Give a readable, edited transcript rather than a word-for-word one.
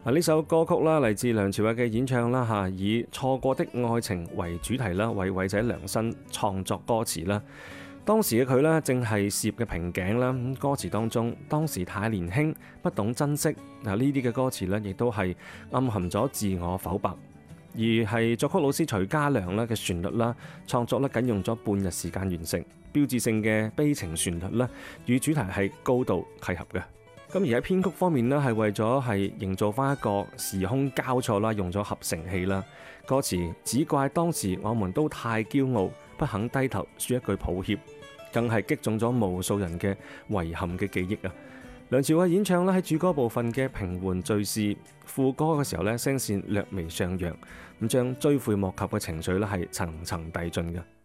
呢首歌曲啦，嚟自梁朝偉嘅演唱啦嚇，以錯過的愛情為主題啦，為偉仔量身創作歌詞啦。當時嘅佢呢，正係事業嘅瓶頸啦。歌詞當中，當時太年輕，不懂珍惜。呢啲嘅歌詞呢，亦都係暗含咗自我剖白。而係作曲老師徐嘉良啦嘅旋律啦，創作咧僅用咗半日時間完成，標誌性嘅悲情旋律啦，與主題係高度契合嘅。咁而喺編曲方面呢，係為咗係營造翻一個時空交錯啦，用咗合成器啦。歌詞只怪當時我們都太驕傲，不肯低頭說一句抱歉，更係擊中咗無數人嘅遺憾嘅記憶啊！梁朝偉演唱咧喺主歌部分嘅平緩敘事，副歌嘅時候咧聲線略微上揚，咁將追悔莫及嘅情緒咧係層層遞進嘅。